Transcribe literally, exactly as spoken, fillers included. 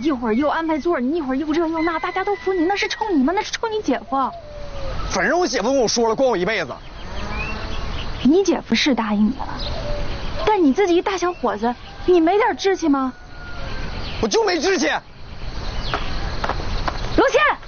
一会儿又安排座，你一会儿又这又那，大家都服你，那是冲你吗？那是冲你姐夫。 反正我姐夫跟我说了，管我一辈子。 你姐夫是答应你了，但你自己一大小伙子，你没点志气吗？ 我就没志气。 罗茜。